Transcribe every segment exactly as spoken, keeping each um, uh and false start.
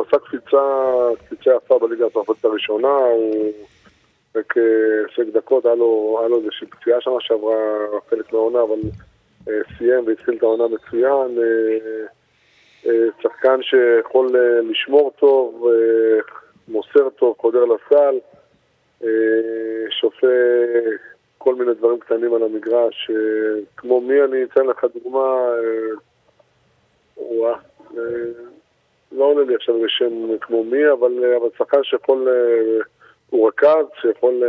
הוא עשה קפיצה, קפיצה יפה בליגה הצרפתית הראשונה, הוא כסק דקות, היה לו, היה לו איזושהי פציעה שמה שעברה חלק מהעונה, אבל אה, סיים והתחיל את העונה מצוין, אה, אה, שחקן שיכול אה, לשמור טוב, אה, מוסר טוב, חודר לסל, אה, שופע כל מיני דברים קטנים על המגרש, אה, כמו מי אני אתן לך דוגמה, אה, וואה, אה, לא עולה לי עכשיו בשם כמו מי, אבל, אבל שחקן שיכול, הוא רכז, שיכול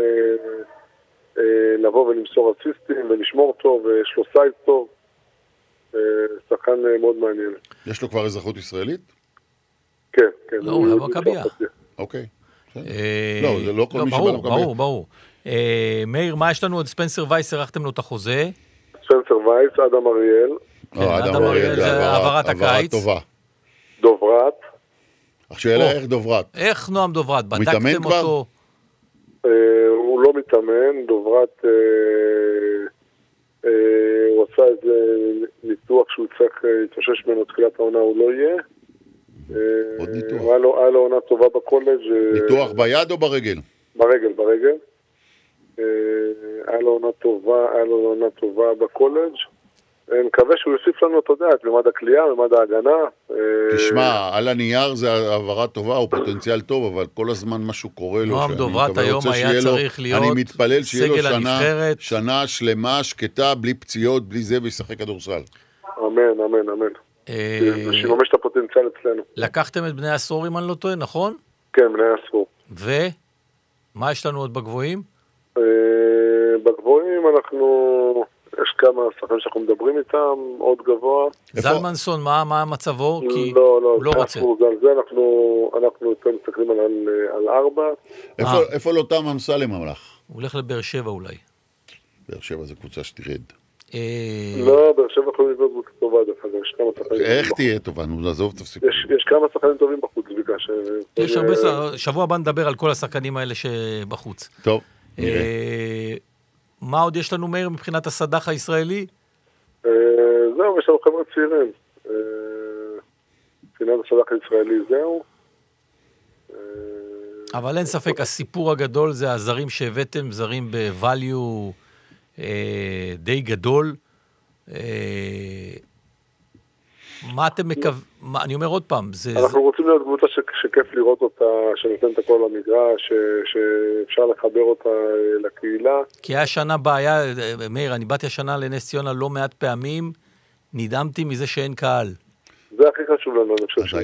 לבוא ולמסור אסיסטים ולשמור טוב, ויש לו סייז טוב, שחקן מאוד מעניין. יש לו כבר אזרחות ישראלית? כן, כן. לא, הוא היה בקביה. אוקיי. לא, זה לא כל מי שבא לקביה. ברור, ברור. מאיר, מה יש לנו עוד? ספנסר וייס, ערכתם לו את החוזה? ספנסר וייס, אדם אריאל. אדם אריאל זה העברת הקיץ. דוברת. השאלה איך דוברת? איך נועם דוברת? בדקתם אותו? הוא לא מתאמן, דוברת, הוא עשה איזה ניתוח שהוא צריך להתאושש ממנו תחילת העונה, הוא לא יהיה. עוד ניתוח. היה לו עונה טובה בקולג'. ניתוח ביד או ברגל? ברגל, ברגל. היה לו עונה טובה, היה לו עונה טובה בקולג'. אני מקווה שהוא יוסיף לנו, אתה יודע, את ממד הכלייה, ממד ההגנה. תשמע, על הנייר זה העברה טובה, הוא פוטנציאל טוב, אבל כל הזמן משהו קורה לו. נועם דוברת היום היה צריך להיות אני מתפלל שיהיה לו שנה, שנה שלמה, שקטה, בלי פציעות, בלי זה, וישחק כדורסל. אמן, אמן, אמן. שיממש את הפוטנציאל אצלנו. לקחתם את בני עשור, אם אני לא טועה, נכון? כן, בני עשור. ומה יש לנו עוד בגבוהים? בגבוהים אנחנו... יש כמה שחקנים שאנחנו מדברים איתם, עוד גבוה. זלמנסון, מה, מה מצבו? כי לא, לא, הוא לא רוצה. על זה אנחנו, אנחנו יותר מסתכלים על, על ארבע. איפה, איפה לותם אמסלם המלך? הוא הולך לבאר שבע אולי. באר שבע זה קבוצה שתרד. לא, באר שבע יכולים לבנות קבוצה טובה, דרך אגב, יש כמה שחקנים. איך תהיה טובה? נו, נעזוב, תפסיק. יש, יש כמה שחקנים טובים בחוץ, ביקה. ש... יש הרבה, שבוע הבא נדבר על כל השחקנים האלה שבחוץ. טוב, נראה. מה עוד יש לנו, מאיר, מבחינת הסדח הישראלי? זהו, יש לנו חבר'ה צעירים. מבחינת הסדח הישראלי זהו. אבל אין ספק, הסיפור הגדול זה הזרים שהבאתם, זרים בvalue די גדול. מה אתם מקווים? אני אומר עוד פעם, זה... אנחנו רוצים להיות קבוצה שכיף לראות אותה, שנותן את הכל למגרש, שאפשר לחבר אותה לקהילה. כי היה שנה בעיה, מאיר, אני באתי השנה לנס ציונה לא מעט פעמים, נדהמתי מזה שאין קהל. זה הכי חשוב לנו, אני חושב.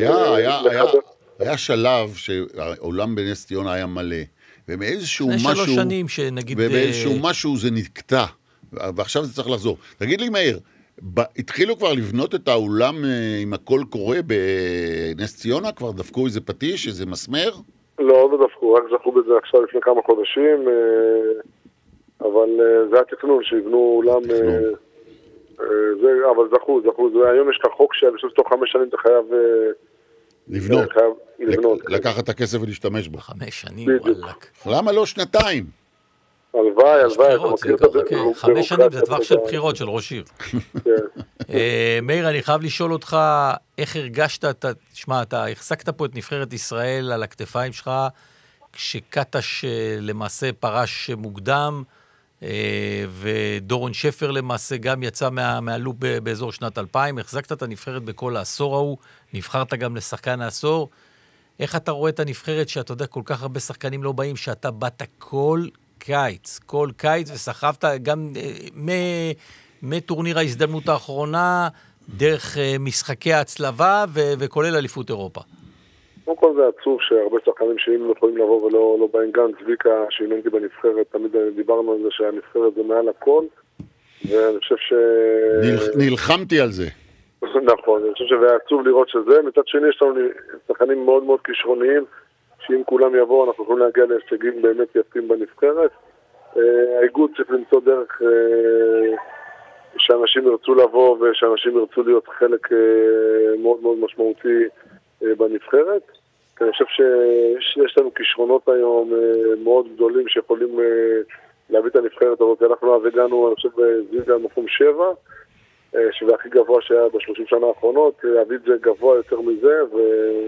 היה שלב שהעולם בנס ציונה היה מלא, ומאיזשהו משהו... לפני שלוש שנים שנגיד... ובאיזשהו משהו זה נקטע, ועכשיו זה צריך לחזור. תגיד לי, מאיר, התחילו כבר לבנות את האולם עם הכל קורה בנס ציונה? כבר דפקו איזה פטיש, איזה מסמר? לא, לא דפקו, רק זכו בזה עכשיו לפני כמה חודשים, אבל זה התכנון שיבנו אולם, זה, אבל זכו, זכו, זה, היום יש לך חוק שאני חושב שתוך חמש שנים אתה חייב לבנות, חייב לבנות. לקחת את הכסף ולהשתמש בו. חמש שנים, וואלק. למה לא שנתיים? הלוואי, הלוואי. חמש שנים זה טווח של בחירות של ראש עיר. מאיר, אני חייב לשאול אותך, איך הרגשת, תשמע, אתה החזקת פה את נבחרת ישראל על הכתפיים שלך, כשקטש למעשה פרש מוקדם, ודורון שפר למעשה גם יצא מהלופ באזור שנת אלפיים, החזקת את הנבחרת בכל העשור ההוא, נבחרת גם לשחקן העשור. איך אתה רואה את הנבחרת שאתה יודע, כל כך הרבה שחקנים לא באים, שאתה באת כל קיץ, כל קיץ, וסחבת גם מטורניר ההזדמנות האחרונה, דרך משחקי ההצלבה, וכולל אליפות אירופה. קודם כל זה עצוב שהרבה שחקנים שאם יכולים לבוא ולא לא באים, גם צביקה שאיננתי בנבחרת, תמיד דיברנו על זה שהנבחרת זה מעל הכל, ואני חושב ש... נלחמתי על זה. נכון, אני חושב שזה עצוב לראות שזה. מצד שני יש לנו שחקנים מאוד מאוד כישרוניים, שאם כולם יבואו אנחנו יכולים להגיע להישגים באמת יפים בנבחרת. האיגוד צריך למצוא דרך שאנשים ירצו לבוא ושאנשים ירצו להיות חלק מאוד מאוד משמעותי בנבחרת. אני חושב שיש לנו כישרונות היום מאוד גדולים שיכולים להביא את הנבחרת הזאת. אנחנו הגענו, אני חושב, בזיגה מקום שבע, שזה הכי גבוה שהיה בשלושים שנה האחרונות, להביא את זה גבוה יותר מזה, ו...